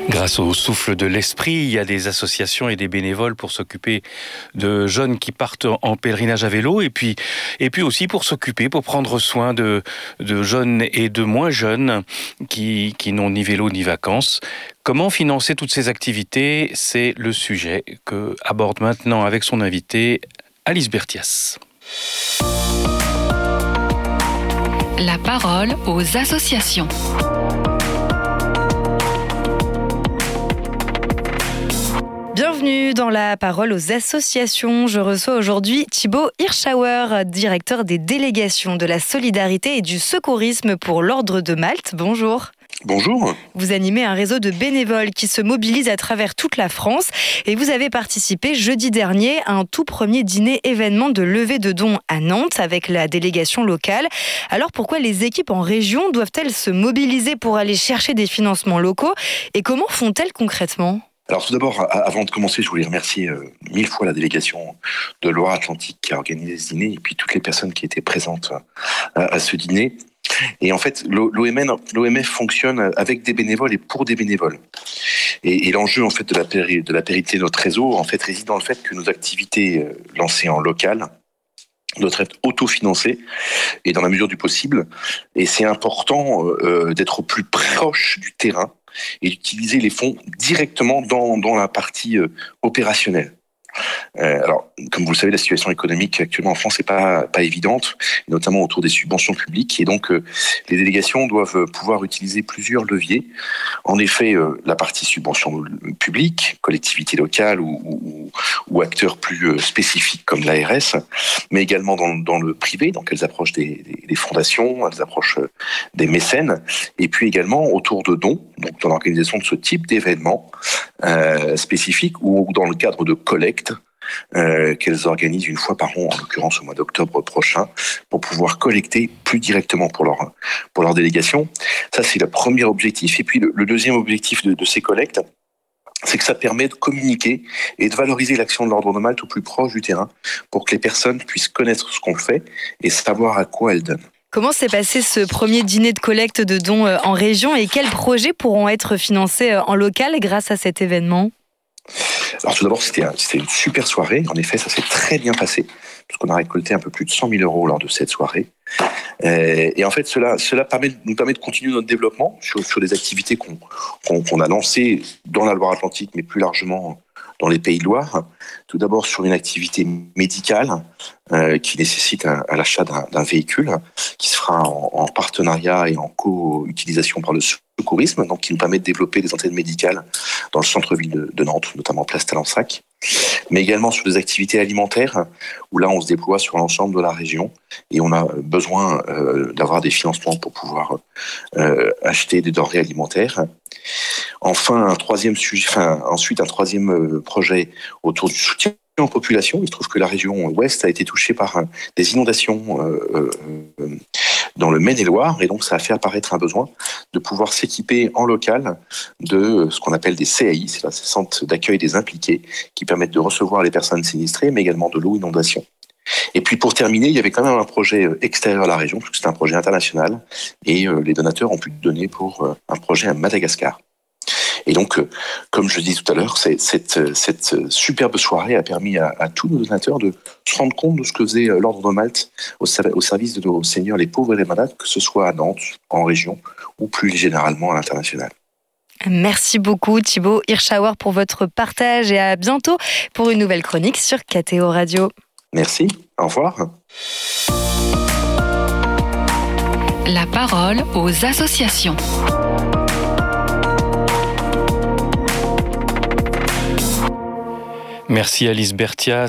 Grâce au souffle de l'esprit, il y a des associations et des bénévoles pour s'occuper de jeunes qui partent en pèlerinage à vélo et puis aussi pour prendre soin de jeunes et de moins jeunes qui n'ont ni vélo ni vacances. Comment financer toutes ces activités ? C'est le sujet que aborde maintenant avec son invité Alice Berthias. La parole aux associations. Bienvenue dans la parole aux associations. Je reçois aujourd'hui Thibaut Hirschauer, directeur des délégations de la solidarité et du secourisme pour l'Ordre de Malte. Bonjour. Bonjour. Vous animez un réseau de bénévoles qui se mobilisent à travers toute la France et vous avez participé jeudi dernier à un tout premier dîner événement de levée de dons à Nantes avec la délégation locale. Alors pourquoi les équipes en région doivent-elles se mobiliser pour aller chercher des financements locaux et comment font-elles concrètement ? Alors tout d'abord, avant de commencer, je voulais remercier 1000 fois la délégation de Loire-Atlantique qui a organisé ce dîner et puis toutes les personnes qui étaient présentes à ce dîner. Et en fait, l'OMF fonctionne avec des bénévoles et pour des bénévoles. Et l'enjeu en fait de la pérennité de notre réseau en fait réside dans le fait que nos activités lancées en local doivent être autofinancées et dans la mesure du possible. Et c'est important d'être au plus proche du terrain et d'utiliser les fonds directement dans la partie opérationnelle. Alors, comme vous le savez, la situation économique actuellement en France n'est pas évidente, notamment autour des subventions publiques. Et donc, les délégations doivent pouvoir utiliser plusieurs leviers. En effet, la partie subvention publique, collectivités locales ou acteurs plus spécifiques comme l'ARS, mais également dans le privé, donc elles approchent des fondations, elles approchent des mécènes, et puis également autour de dons, donc dans l'organisation de ce type d'événements spécifiques ou dans le cadre de collectes qu'elles organisent une fois par an, en l'occurrence au mois d'octobre prochain, pour pouvoir collecter plus directement pour leur délégation. Ça, c'est le premier objectif. Et puis le deuxième objectif de ces collectes, c'est que ça permet de communiquer et de valoriser l'action de l'Ordre de Malte au plus proche du terrain pour que les personnes puissent connaître ce qu'on fait et savoir à quoi elles donnent. Comment s'est passé ce premier dîner de collecte de dons en région et quels projets pourront être financés en local grâce à cet événement ? Alors tout d'abord, c'était une super soirée. En effet, ça s'est très bien passé, puisqu'on a récolté un peu plus de 100 000 € lors de cette soirée. Et en fait, cela nous permet de continuer notre développement sur des activités qu'on a lancées dans la Loire-Atlantique, mais plus largement dans les Pays de Loire. Tout d'abord sur une activité médicale qui nécessite l'achat d'un véhicule qui se fera en partenariat et en co-utilisation par le secourisme, donc qui nous permet de développer des antennes médicales dans le centre-ville de Nantes, notamment place Talensac, mais également sur des activités alimentaires où là on se déploie sur l'ensemble de la région et on a besoin d'avoir des financements pour pouvoir acheter des denrées alimentaires. Enfin, ensuite un troisième projet autour du soutien aux populations. Il se trouve que la région ouest a été touchée par des inondations dans le Maine-et-Loire et donc ça a fait apparaître un besoin de pouvoir s'équiper en local de ce qu'on appelle des CAI, c'est les centres d'accueil des impliqués qui permettent de recevoir les personnes sinistrées mais également de l'eau inondation. Et puis pour terminer, il y avait quand même un projet extérieur à la région, puisque c'est un projet international, et les donateurs ont pu donner pour un projet à Madagascar. Et donc, comme je le dis tout à l'heure, cette superbe soirée a permis à tous nos donateurs de se rendre compte de ce que faisait l'Ordre de Malte au service de nos seigneurs, les pauvres et les malades, que ce soit à Nantes, en région, ou plus généralement à l'international. Merci beaucoup Thibaut Hirschauer pour votre partage et à bientôt pour une nouvelle chronique sur KTO Radio. Merci, au revoir. La parole aux associations. Merci Alice Berthias.